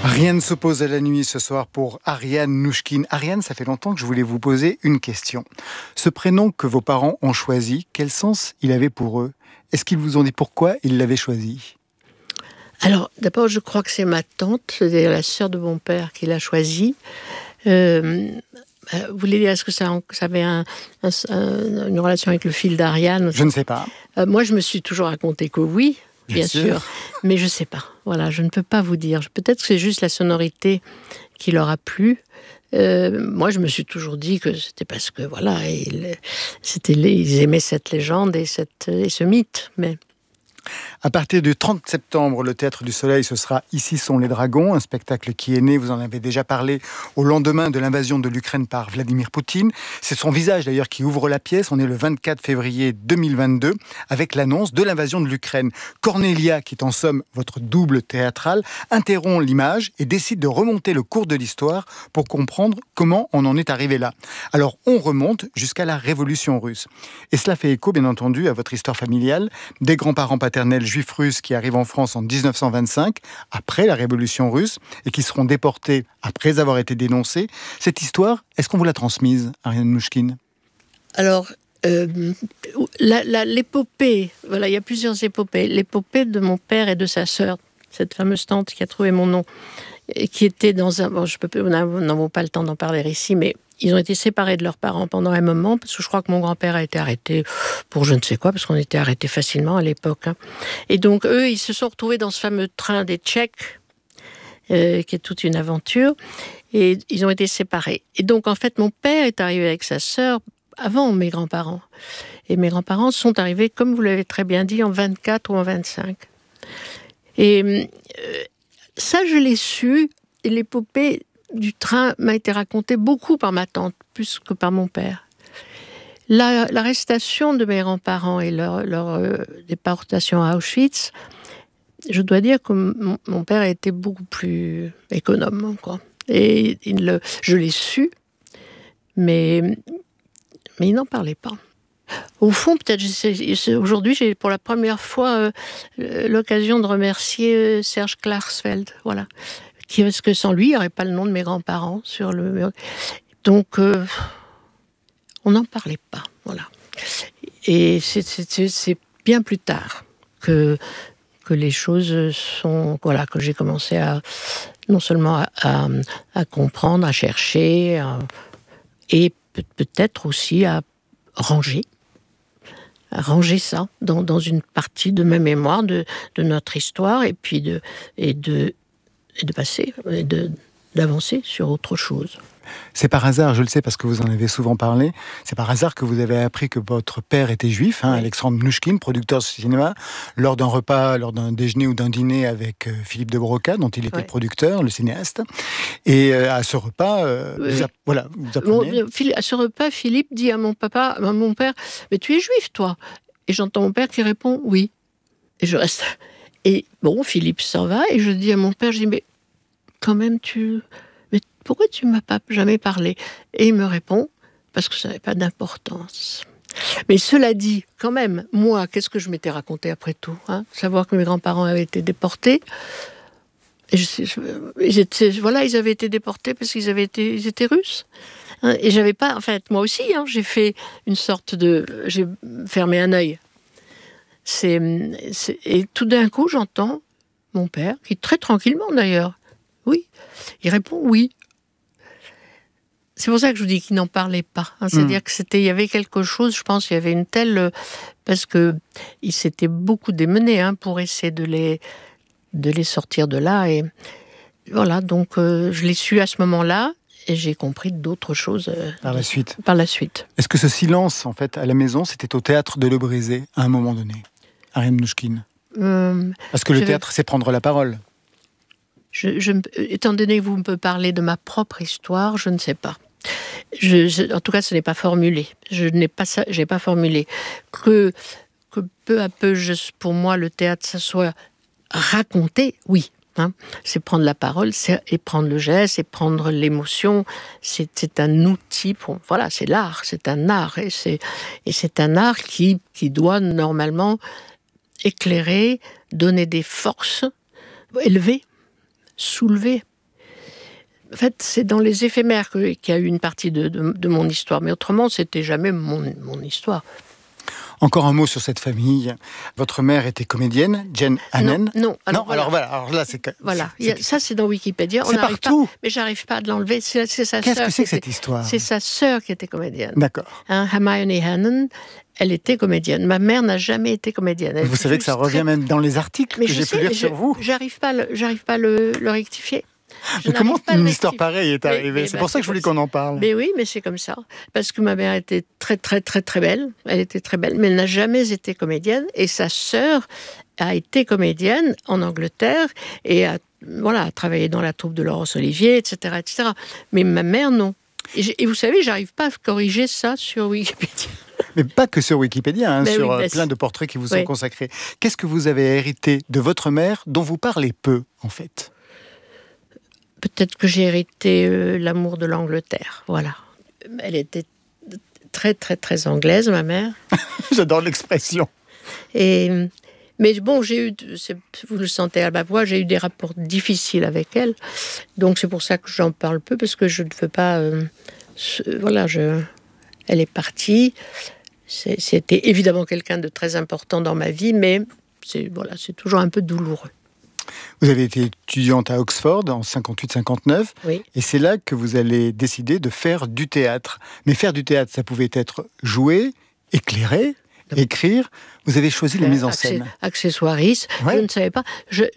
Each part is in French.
Rien ne s'oppose à la nuit ce soir pour Ariane Mnouchkine. Ariane, ça fait longtemps que je voulais vous poser une question. Ce prénom que vos parents ont choisi, quel sens il avait pour eux ? Est-ce qu'ils vous ont dit pourquoi ils l'avaient choisi ? Alors, d'abord, je crois que c'est ma tante, c'est la sœur de mon père qui l'a choisi. Vous voulez dire, est-ce que ça avait une relation avec le fil d'Ariane ? Je ne sais pas. Moi, je me suis toujours raconté que oui, bien sûr. Mais je ne sais pas. Voilà, je ne peux pas vous dire. Peut-être que c'est juste la sonorité qui leur a plu. Moi, je me suis toujours dit que c'était parce que, voilà, ils aimaient cette légende et ce mythe. Mais... À partir du 30 septembre, le Théâtre du Soleil, ce sera Ici sont les dragons, un spectacle qui est né, vous en avez déjà parlé, au lendemain de l'invasion de l'Ukraine par Vladimir Poutine. C'est son visage d'ailleurs qui ouvre la pièce. On est le 24 février 2022 avec l'annonce de l'invasion de l'Ukraine. Cornelia, qui est en somme votre double théâtrale, interrompt l'image et décide de remonter le cours de l'histoire pour comprendre comment on en est arrivé là. Alors on remonte jusqu'à la Révolution russe. Et cela fait écho bien entendu à votre histoire familiale, des grands-parents paternels juifs russes qui arrivent en France en 1925, après la Révolution russe, et qui seront déportés après avoir été dénoncés. Cette histoire, est-ce qu'on vous l'a transmise, Ariane Mnouchkine ? Alors, l'épopée, voilà, il y a plusieurs épopées. L'épopée de mon père et de sa sœur, cette fameuse tante qui a trouvé mon nom, et qui était dans un... Bon, nous n'avons pas le temps d'en parler ici, mais ils ont été séparés de leurs parents pendant un moment, parce que je crois que mon grand-père a été arrêté pour je ne sais quoi, parce qu'on était arrêtés facilement à l'époque. Et donc, eux, ils se sont retrouvés dans ce fameux train des Tchèques, qui est toute une aventure, et ils ont été séparés. Et donc, en fait, mon père est arrivé avec sa sœur avant mes grands-parents. Et mes grands-parents sont arrivés, comme vous l'avez très bien dit, en 24 ou en 25. Et ça, je l'ai su, et l'épopée du train m'a été racontée beaucoup par ma tante, plus que par mon père. L'arrestation de mes grands-parents et leur déportation à Auschwitz, je dois dire que mon père a été beaucoup plus économe, quoi. Et je l'ai su, mais il n'en parlait pas. Au fond, peut-être, aujourd'hui, j'ai pour la première fois l'occasion de remercier Serge Klarsfeld, voilà. Parce que sans lui, il n'y aurait pas le nom de mes grands-parents sur le mur. Donc, on n'en parlait pas, voilà. Et c'est bien plus tard que les choses sont... Voilà, que j'ai commencé à... Non seulement à comprendre, à chercher, et peut-être aussi à ranger ça dans une partie de ma mémoire, de notre histoire, et puis de passer, et d'avancer sur autre chose. C'est par hasard, je le sais parce que vous en avez souvent parlé, c'est par hasard que vous avez appris que votre père était juif, oui. Alexandre Mnouchkine, producteur de cinéma, lors d'un repas, lors d'un déjeuner ou d'un dîner avec Philippe de Broca, dont il était producteur, le cinéaste. Et à ce repas, vous apprenez... À ce repas, Philippe dit à mon père, « Mais tu es juif, toi ?» Et j'entends mon père qui répond « Oui ». Et je reste... Et bon, Philippe s'en va, et je dis à mon père, je dis « Mais quand même, mais pourquoi tu ne m'as pas jamais parlé ?» Et il me répond « Parce que ça n'avait pas d'importance. » Mais cela dit, quand même, moi, qu'est-ce que je m'étais raconté après tout, savoir que mes grands-parents avaient été déportés. Et voilà, ils avaient été déportés parce qu'ils étaient russes. Et j'avais pas, en fait, moi aussi, j'ai fait une sorte de... J'ai fermé un œil. Et tout d'un coup, j'entends mon père, qui très tranquillement d'ailleurs, oui, il répond oui. C'est pour ça que je vous dis qu'il n'en parlait pas. C'est-à-dire qu'il y avait quelque chose, je pense, il y avait une telle... Parce qu'il s'était beaucoup démené pour essayer de les sortir de là. Et voilà, donc je l'ai su à ce moment-là, et j'ai compris d'autres choses par la suite. Est-ce que ce silence, en fait, à la maison, c'était au théâtre de Le Brézé, à un moment donné, Ariane Mnouchkine ? Parce que le théâtre, c'est prendre la parole. Étant donné que vous me parlez de ma propre histoire, je ne sais pas. En tout cas, ce n'est pas formulé. J'ai pas formulé. Que peu à peu, pour moi, le théâtre, ça soit raconté, oui. C'est prendre la parole, et prendre le geste, et prendre l'émotion. C'est un outil voilà, c'est l'art, c'est un art. Et c'est un art qui doit normalement éclairer, donner des forces, élever, soulever, En fait, c'est dans les éphémères qu'il y a eu une partie de mon histoire. Mais autrement, c'était jamais mon histoire. Encore un mot sur cette famille. Votre mère était comédienne, Jane Hannan. Non. Alors là, c'est... Voilà, ça c'est dans Wikipédia. C'est partout. Mais j'arrive pas à l'enlever. C'est sa sœur. Qu'est-ce que c'est que cette histoire ? C'est sa sœur qui était comédienne. D'accord. Hermione Hannan, elle était comédienne. Ma mère n'a jamais été comédienne. Vous savez que ça revient même dans les articles que j'ai pu lire sur vous. J'arrive pas à le rectifier. Mais comment une histoire pareille est arrivée ? C'est pour ça que je voulais qu'on en parle. Mais oui, mais c'est comme ça. Parce que ma mère était très, très, très, très belle. Elle était très belle, mais elle n'a jamais été comédienne. Et sa sœur a été comédienne en Angleterre et a travaillé dans la troupe de Laurence Olivier, etc., etc. Mais ma mère, non. Et vous savez, j'arrive pas à corriger ça sur Wikipédia. Mais pas que sur Wikipédia, sur plein de portraits qui vous sont consacrés. Qu'est-ce que vous avez hérité de votre mère dont vous parlez peu, en fait ? Peut-être que j'ai hérité l'amour de l'Angleterre, voilà. Elle était très, très, très anglaise, ma mère. J'adore l'expression. Mais bon, vous le sentez à ma voix, j'ai eu des rapports difficiles avec elle. Donc c'est pour ça que j'en parle peu, parce que je ne veux pas... elle est partie. C'était évidemment quelqu'un de très important dans ma vie, mais c'est toujours un peu douloureux. Vous avez été étudiante à Oxford en 58-59, oui. Et c'est là que vous allez décider de faire du théâtre. Mais faire du théâtre, ça pouvait être jouer, éclairer, écrire. Vous avez choisi la mise en scène. Accessoiriste, ouais. Je ne savais pas.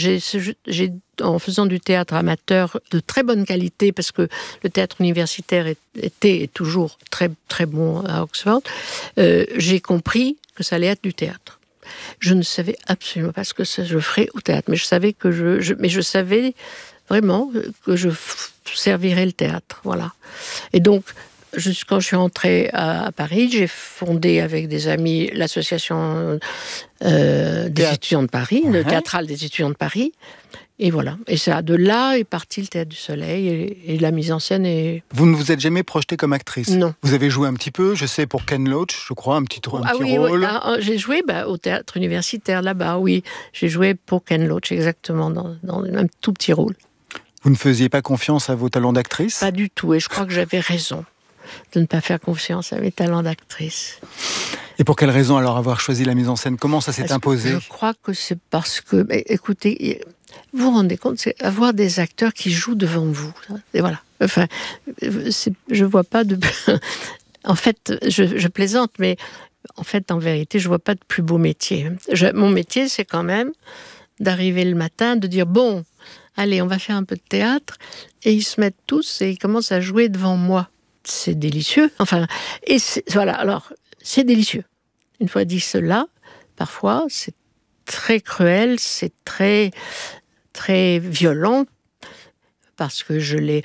En faisant du théâtre amateur de très bonne qualité, parce que le théâtre universitaire était toujours très, très bon à Oxford, j'ai compris que ça allait être du théâtre. Je ne savais absolument pas ce que je ferais au théâtre, mais je savais je savais vraiment que je servirais le théâtre, voilà. Et donc, quand je suis rentrée à Paris, j'ai fondé avec des amis l'association des étudiants de Paris, le théâtral des étudiants de Paris. Et voilà. Et ça, de là est parti le Théâtre du Soleil et la mise en scène. Vous ne vous êtes jamais projetée comme actrice ? Non. Vous avez joué un petit peu, je sais, pour Ken Loach, je crois, un petit rôle. Oui. J'ai joué au théâtre universitaire là-bas, oui. J'ai joué pour Ken Loach, exactement, dans un tout petit rôle. Vous ne faisiez pas confiance à vos talents d'actrice ? Pas du tout, et je crois que j'avais raison de ne pas faire confiance à mes talents d'actrice. Et pour quelle raison alors avoir choisi la mise en scène ? Comment ça s'est imposé ? Je crois que c'est parce que, écoutez, vous vous rendez compte, c'est avoir des acteurs qui jouent devant vous. Et voilà. Enfin, je vois pas de... En fait, je plaisante, mais en fait, en vérité, je vois pas de plus beau métier. Mon métier, c'est quand même d'arriver le matin, de dire, bon, allez, on va faire un peu de théâtre, et ils se mettent tous et ils commencent à jouer devant moi. C'est délicieux. Enfin, voilà, alors, c'est délicieux. Une fois dit cela, parfois, c'est très cruel, c'est très, très violent, parce que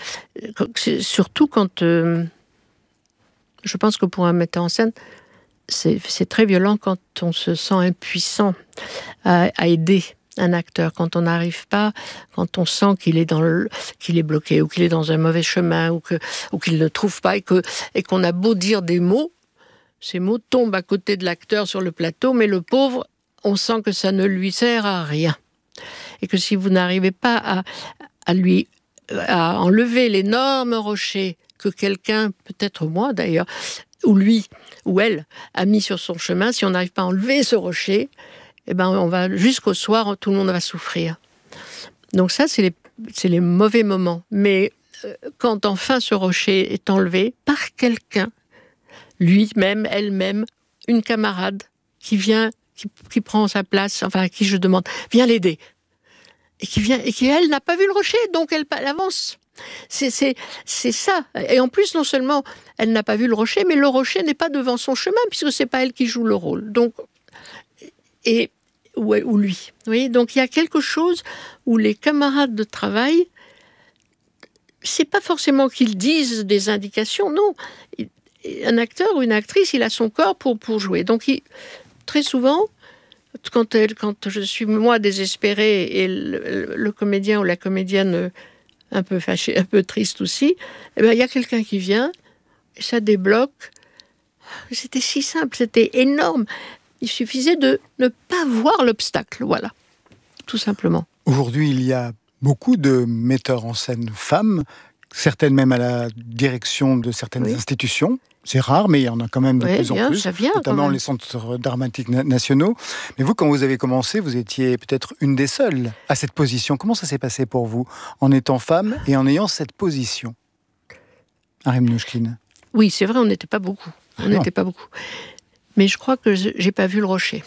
surtout quand... je pense que pour un metteur en scène, c'est très violent quand on se sent impuissant à aider un acteur, quand on n'arrive pas, quand on sent qu'il est qu'il est bloqué, ou qu'il est dans un mauvais chemin, ou qu'il ne trouve pas, et qu'on a beau dire des mots, ces mots tombent à côté de l'acteur sur le plateau, mais le pauvre, on sent que ça ne lui sert à rien. Et que si vous n'arrivez pas à enlever l'énorme rocher que quelqu'un, peut-être moi d'ailleurs, ou lui, ou elle, a mis sur son chemin, si on n'arrive pas à enlever ce rocher, eh ben on va jusqu'au soir, tout le monde va souffrir. Donc ça, c'est les mauvais moments. Mais quand enfin ce rocher est enlevé par quelqu'un, lui-même, elle-même, une camarade qui vient, qui prend sa place, enfin à qui je demande, viens l'aider. Et qui vient, et qui, elle, n'a pas vu le rocher, donc elle avance. C'est ça. Et en plus, non seulement elle n'a pas vu le rocher, mais le rocher n'est pas devant son chemin, puisque c'est pas elle qui joue le rôle. Donc, ou lui. Vous voyez, donc il y a quelque chose où les camarades de travail, c'est pas forcément qu'ils disent des indications, non. Un acteur ou une actrice, il a son corps pour jouer. Donc, très souvent, quand je suis, moi, désespérée, et le comédien ou la comédienne un peu fâché, un peu triste aussi, eh ben, il y a quelqu'un qui vient, et ça débloque. C'était si simple, c'était énorme. Il suffisait de ne pas voir l'obstacle, voilà, tout simplement. Aujourd'hui, il y a beaucoup de metteurs en scène femmes. certaines même à la direction de certaines institutions. C'est rare, mais il y en a quand même de plus en plus, ça vient, notamment les centres dramatiques nationaux. Mais vous, quand vous avez commencé, vous étiez peut-être une des seules à cette position. Comment ça s'est passé pour vous, en étant femme et en ayant cette position, Arem Mnouchkine? Oui, c'est vrai, on n'était pas beaucoup. Mais je crois que j'ai pas vu le rocher.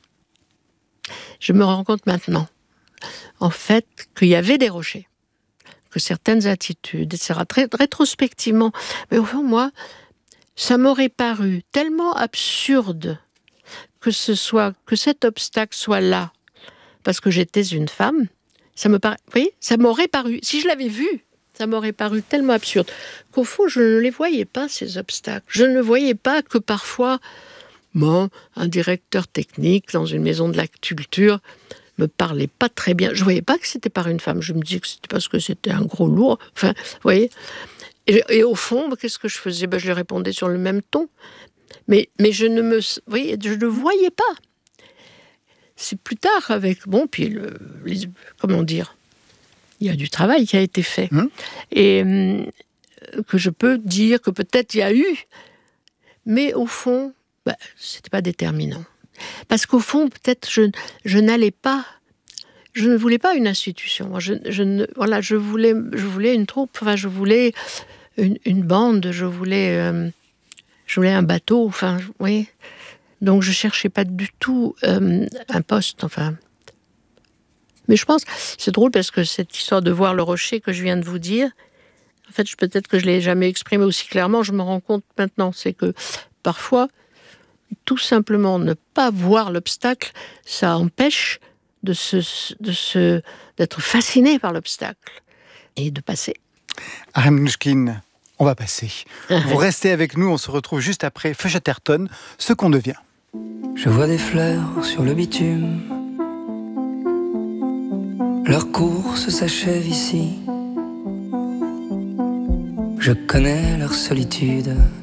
Je me rends compte maintenant, en fait, qu'il y avait des rochers, que certaines attitudes, etc., très rétrospectivement. Mais au fond, moi, ça m'aurait paru tellement absurde que cet obstacle soit là, parce que j'étais une femme. Ça m'aurait paru, si je l'avais vu, ça m'aurait paru tellement absurde qu'au fond, je ne les voyais pas, ces obstacles. Je ne voyais pas que parfois, un directeur technique dans une maison de la culture me parlait pas très bien. Je voyais pas que c'était par une femme. Je me disais que c'était parce que c'était un gros lourd. Enfin, vous voyez. Et au fond, qu'est-ce que je faisais? Je lui répondais sur le même ton. Mais je ne le voyais pas. C'est plus tard avec puis comment dire, il y a du travail qui a été fait et que je peux dire que peut-être il y a eu, mais au fond, c'était pas déterminant. Parce qu'au fond, peut-être je n'allais pas. Je ne voulais pas une institution. Moi, je voulais une troupe. Enfin, je voulais une bande. Je voulais un bateau. Enfin, oui. Donc, je cherchais pas du tout un poste. Enfin, mais je pense, c'est drôle parce que cette histoire de voir le rocher que je viens de vous dire, en fait, peut-être que je l'ai jamais exprimé aussi clairement. Je me rends compte maintenant, c'est que parfois, tout simplement ne pas voir l'obstacle, ça empêche d'être fasciné par l'obstacle et de passer. Arem Mnouchkine, on va passer. Vous restez avec nous, on se retrouve juste après Feu Chatterton, Ce qu'on devient. Je vois des fleurs sur le bitume, leur course s'achève ici. Je connais leur solitude.